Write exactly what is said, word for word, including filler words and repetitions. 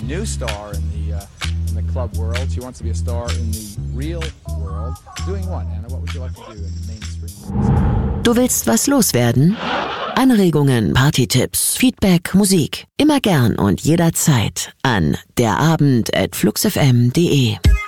new star in the uh, in the club world. She wants to be a star in the real world. Doing what, Anna? What would you like to do in mainstream music? Du willst was loswerden? Anregungen, Partytipps, Feedback, Musik. Immer gern und jederzeit an derabend at fluxfm punkt de.